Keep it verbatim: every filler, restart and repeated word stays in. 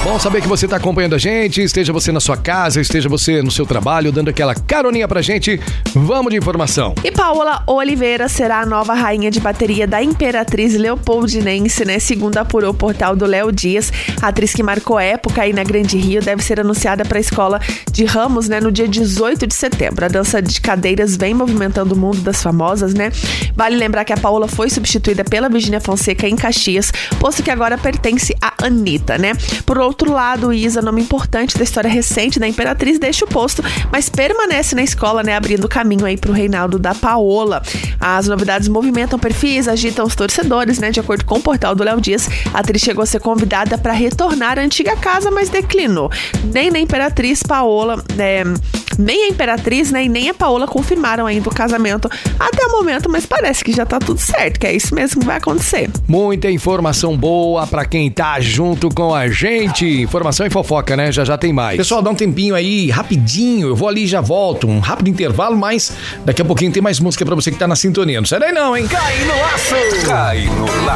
Bom saber que você está acompanhando a gente, esteja você na sua casa, esteja você no seu trabalho, dando aquela caroninha pra gente. Vamos de informação. E Paola Oliveira será a nova rainha de bateria da Imperatriz Leopoldinense, né? Segundo apurou o portal do Léo Dias, a atriz que marcou época aí na Grande Rio deve ser anunciada para a Escola de Ramos, né? No dia dezoito de setembro. A dança de cadeiras vem movimentando o mundo das famosas, né? Vale lembrar que a Paola foi substituída pela Virgínia Fonseca em Caxias, posto que agora pertence a Anitta, né? Por outro lado, Isa, nome importante da história recente da Imperatriz, deixa o posto, mas permanece na escola, né? Abrindo caminho aí pro reinado da Paola. As novidades movimentam perfis, agitam os torcedores, né? De acordo com o portal do Léo Dias, a atriz chegou a ser convidada para retornar à antiga casa, mas declinou. Nem na Imperatriz, Paola, é, nem a Imperatriz, né? E nem a Paola confirmaram ainda o casamento até o momento, mas parece que já tá tudo certo, que é isso mesmo que vai acontecer. Muita informação boa pra quem tá junto com a gente. Informação e fofoca, né? Já já tem mais. Pessoal, dá um tempinho aí, rapidinho. Eu vou ali e já volto. Um rápido intervalo, mas daqui a pouquinho tem mais música pra você que tá na sintonia. Não sai daí não, hein? Cai no laço! Cai no laço!